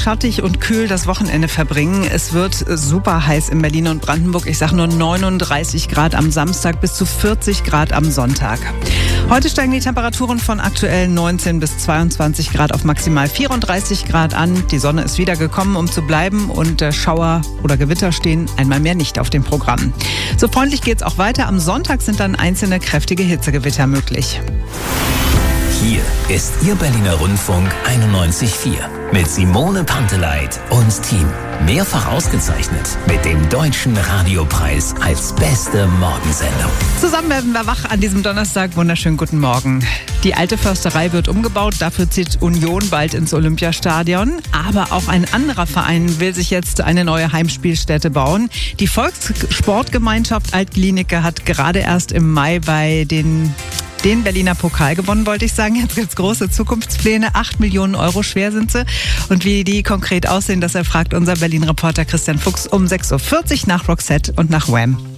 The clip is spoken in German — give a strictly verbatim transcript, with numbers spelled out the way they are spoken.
schattig und kühl das Wochenende verbringen. Es wird super heiß in Berlin und Brandenburg. Ich sage nur neununddreißig Grad am Samstag bis zu vierzig Grad am Sonntag. Heute steigen die Temperaturen von aktuell neunzehn bis zweiundzwanzig Grad auf maximal vierunddreißig Grad an. Die Sonne ist wieder gekommen, um zu bleiben, und Schauer oder Gewitter stehen einmal mehr nicht auf dem Programm. So freundlich geht's auch weiter. Am Sonntag sind dann einzelne kräftige Hitzegewitter möglich. Hier ist Ihr Berliner Rundfunk einundneunzig Komma vier mit Simone Panteleit und Team. Mehrfach ausgezeichnet mit dem Deutschen Radiopreis als beste Morgensendung. Zusammen werden wir wach an diesem Donnerstag. Wunderschönen guten Morgen. Die alte Försterei wird umgebaut. Dafür zieht Union bald ins Olympiastadion. Aber auch ein anderer Verein will sich jetzt eine neue Heimspielstätte bauen. Die Volkssportgemeinschaft Alt-Glienicke hat gerade erst im Mai bei den den Berliner Pokal gewonnen, wollte ich sagen. Jetzt gibt es große Zukunftspläne. Acht Millionen Euro schwer sind sie. Und wie die konkret aussehen, das erfragt unser Berlin-Reporter Christian Fuchs um sechs Uhr vierzig nach Roxette und nach Wham.